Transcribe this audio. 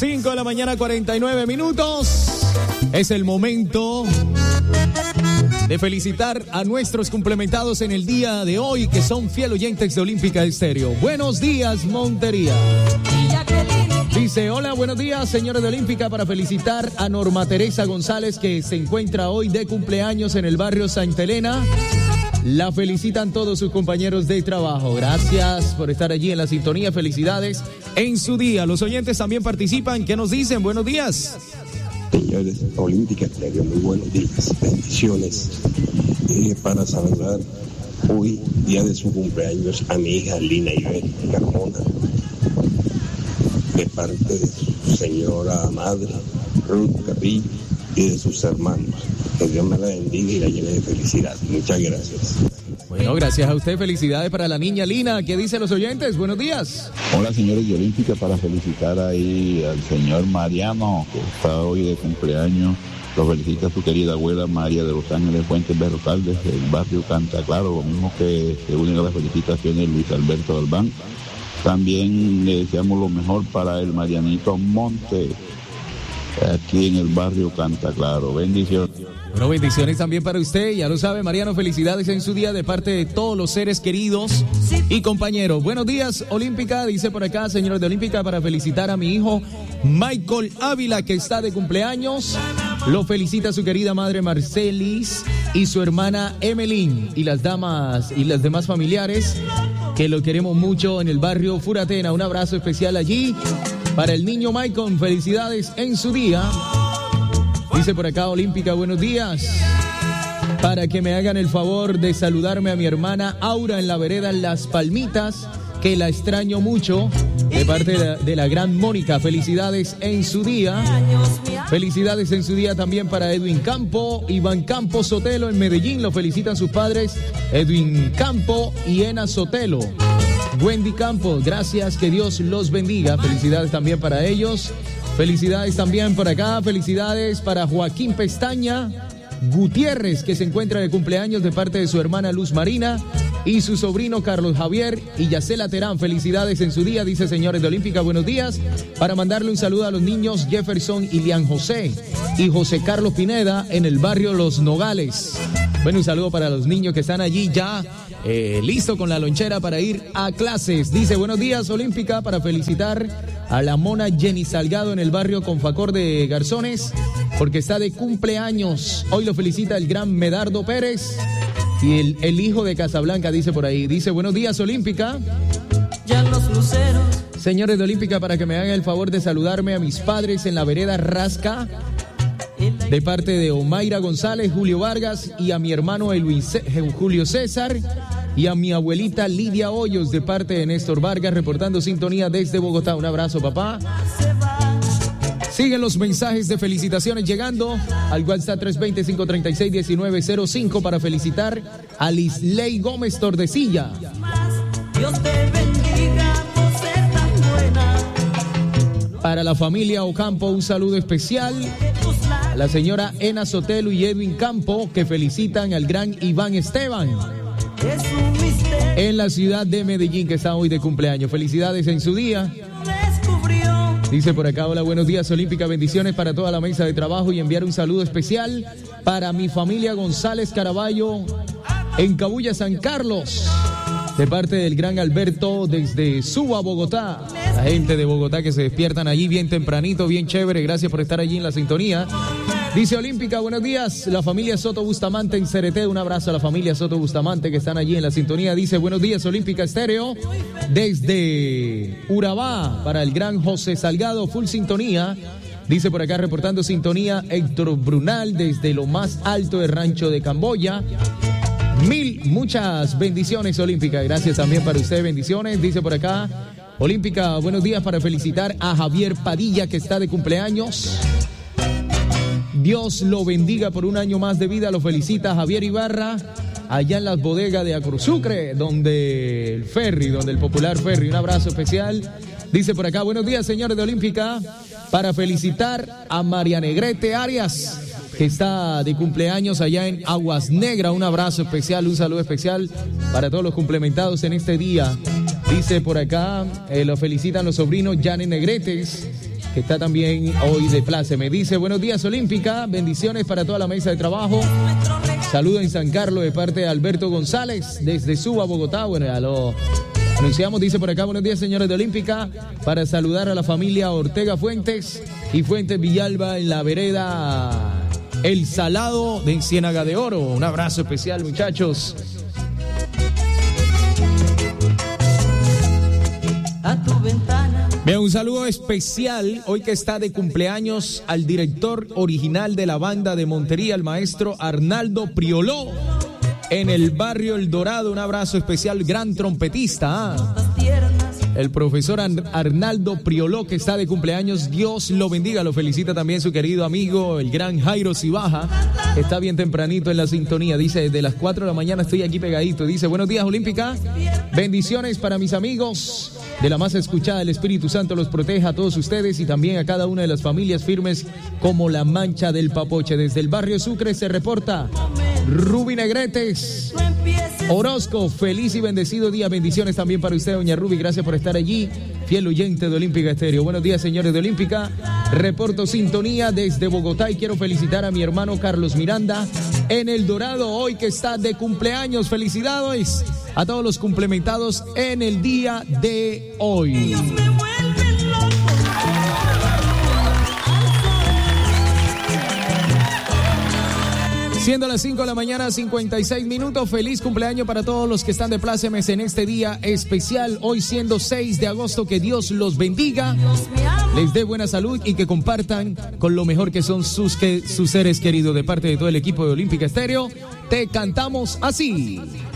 5 de la mañana, 49 minutos. Es el momento de felicitar a nuestros complementados en el día de hoy, que son fiel oyentes de Olímpica Estéreo. Buenos días, Montería. Dice, hola, buenos días, señores de Olímpica, para felicitar a Norma Teresa González, que se encuentra hoy de cumpleaños en el barrio Santa Elena. La felicitan todos sus compañeros de trabajo. Gracias por estar allí en la sintonía. Felicidades en su día. Los oyentes también participan. ¿Qué nos dicen? Buenos días. Señores, Olímpica Estéreo, muy buenos días. Bendiciones. Para saludar hoy, día de su cumpleaños, a mi hija Lina Ibel Carmona, de parte de su señora madre, Ruth Carrillo, y de sus hermanos. Que Dios me la bendiga y la llene de felicidad. Muchas gracias. Bueno, gracias a usted. Felicidades para la niña Lina. ¿Qué dicen los oyentes? Buenos días. Hola, señores de Olímpica, para felicitar ahí al señor Mariano, que está hoy de cumpleaños. Lo felicita su querida abuela María de los Ángeles Fuentes Berrocal, desde el barrio Canta Claro. Lo mismo que se unen a las felicitaciones Luis Alberto Albán. También le deseamos lo mejor para el Marianito Monte, aquí en el barrio Canta Claro. Bendiciones. Bueno, bendiciones también para usted. Ya lo sabe, Mariano, felicidades en su día de parte de todos los seres queridos y compañeros. Buenos días, Olímpica. Dice por acá, señores de Olímpica, para felicitar a mi hijo Michael Ávila, que está de cumpleaños. Lo felicita su querida madre Marcelis y su hermana Emelín y las damas y las demás familiares, que lo queremos mucho en el barrio Furatena. Un abrazo especial allí para el niño Michael. Felicidades en su día. Dice por acá, Olímpica, buenos días. Para que me hagan el favor de saludarme a mi hermana Aura en la vereda Las Palmitas, que la extraño mucho, de parte de la gran Mónica. Felicidades en su día. Felicidades en su día también para Edwin Campo, Iván Campo Sotelo en Medellín. Lo felicitan sus padres, Edwin Campo y Ena Sotelo. Wendy Campos, gracias, que Dios los bendiga. Felicidades también para ellos. Felicidades también por acá. Felicidades para Joaquín Pestaña Gutiérrez, que se encuentra de cumpleaños, de parte de su hermana Luz Marina y su sobrino Carlos Javier y Yacela Terán. Felicidades en su día, dice, señores de Olímpica, buenos días. Para mandarle un saludo a los niños Jefferson y Lian José y José Carlos Pineda en el barrio Los Nogales. Bueno, un saludo para los niños que están allí ya listo con la lonchera para ir a clases. Dice, buenos días, Olímpica, para felicitar a la mona Jenny Salgado en el barrio Confacor de Garzones, porque está de cumpleaños. Hoy lo felicita el gran Medardo Pérez y el hijo de Casablanca, dice por ahí. Dice, buenos días, Olímpica. Ya los luceros. Señores de Olímpica, para que me hagan el favor de saludarme a mis padres en la vereda Rasca, de parte de Omaira González, Julio Vargas, y a mi hermano Julio César, y a mi abuelita Lidia Hoyos, de parte de Néstor Vargas, reportando sintonía desde Bogotá. Un abrazo, papá. Siguen los mensajes de felicitaciones llegando al WhatsApp 320-536-1905 para felicitar a Lisley Gómez Tordesilla. Dios te bendiga por ser tan buena. Para la familia Ocampo, un saludo especial a la señora Ena Sotelo y Edwin Campo, que felicitan al gran Iván Esteban en la ciudad de Medellín, que está hoy de cumpleaños. Felicidades en su día. Dice por acá, hola, buenos días, Olímpica, bendiciones para toda la mesa de trabajo, y enviar un saludo especial para mi familia González Caraballo en Cabuya, San Carlos, de parte del gran Alberto desde Suba, Bogotá. La gente de Bogotá que se despiertan allí bien tempranito, bien chévere. Gracias por estar allí en la sintonía. Dice Olímpica, buenos días, la familia Soto Bustamante en Cereté. Un abrazo a la familia Soto Bustamante que están allí en la sintonía. Dice, buenos días, Olímpica Estéreo, desde Urabá, para el gran José Salgado, full sintonía. Dice por acá, reportando sintonía, Héctor Brunal desde lo más alto del rancho de Camboya. Muchas bendiciones, Olímpica. Gracias también para usted, bendiciones. Dice por acá, Olímpica, buenos días, para felicitar a Javier Padilla, que está de cumpleaños. Dios lo bendiga por un año más de vida. Lo felicita Javier Ibarra, allá en las bodegas de Acrosucre, donde el popular ferry. Un abrazo especial. Dice por acá, buenos días, señores de Olímpica, para felicitar a María Negrete Arias, que está de cumpleaños allá en Aguas Negras. Un abrazo especial, un saludo especial para todos los complementados en este día. Dice por acá, lo felicitan los sobrinos Janes Negretes que está también hoy de pláceme. Dice, buenos días Olímpica, bendiciones para toda la mesa de trabajo. Saludo en San Carlos de parte de Alberto González, desde Suba, Bogotá. Bueno, ya lo anunciamos, dice por acá, buenos días señores de Olímpica, para saludar a la familia Ortega Fuentes y Fuentes Villalba en la vereda El Salado de Ciénaga de Oro. Un abrazo especial, muchachos. A tu ventana. Bien, un saludo especial hoy que está de cumpleaños al director original de la banda de Montería, el maestro Arnaldo Prioló, en el barrio El Dorado. Un abrazo especial, gran trompetista, el profesor Arnaldo Prioló, que está de cumpleaños. Dios lo bendiga, lo felicita también su querido amigo, el gran Jairo Cibaja, que está bien tempranito en la sintonía. Dice, desde las 4 de la mañana estoy aquí pegadito. Dice, buenos días Olímpica, bendiciones para mis amigos de la más escuchada. El Espíritu Santo los proteja a todos ustedes y también a cada una de las familias firmes como la Mancha del Papoche. Desde el barrio Sucre se reporta Ruby Negretes Orozco. Feliz y bendecido día. Bendiciones también para usted, doña Ruby. Gracias por estar allí, fiel oyente de Olímpica Estéreo. Buenos días, señores de Olímpica. Reporto sintonía desde Bogotá y quiero felicitar a mi hermano Carlos Miranda en El Dorado, hoy que está de cumpleaños. Felicidades a todos los complementados en el día de hoy. Siendo las 5 de la mañana, 56 minutos. Feliz cumpleaños para todos los que están de plácemes en este día especial. Hoy siendo 6 de agosto, que Dios los bendiga, les dé buena salud y que compartan con lo mejor que son sus seres queridos. De parte de todo el equipo de Olímpica Estéreo, te cantamos así.